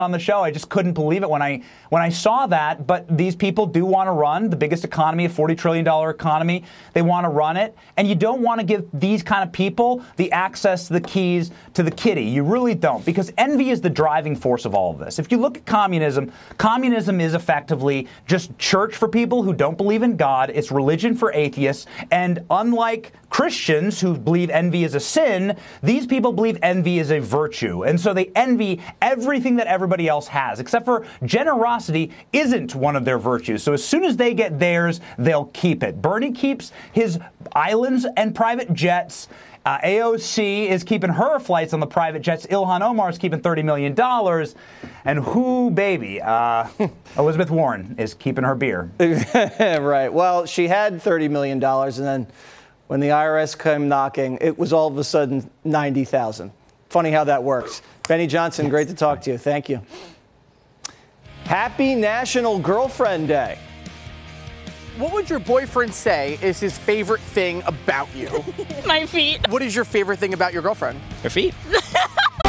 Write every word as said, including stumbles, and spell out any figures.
on the show. I just couldn't believe it when I when I saw that. But these people do want to run the biggest economy, a forty trillion dollars economy. They want to run it. And you don't want to give these kind of people the access to the keys to the kitty. You really don't, because envy is the driving force of all of this. If you look at communism, communism is effectively just church for people who don't believe in God. It's religion for atheists. And unlike Christians who believe envy is a sin, these people believe envy is a virtue. And so they envy everything that everybody else has, except for generosity isn't one of their virtues. So as soon as they get theirs, they'll keep it. Bernie keeps his islands and private jets. Uh, A O C is keeping her flights on the private jets. Ilhan Omar is keeping thirty million dollars. And who, baby? Uh, Elizabeth Warren is keeping her beer. Right. Well, she had thirty million dollars, and then when the I R S came knocking, it was all of a sudden ninety thousand dollars. Funny how that works. Benny Johnson, great to talk to you. Thank you. Happy National Girlfriend Day. What would your boyfriend say is his favorite thing about you? My feet. What is your favorite thing about your girlfriend? Her feet.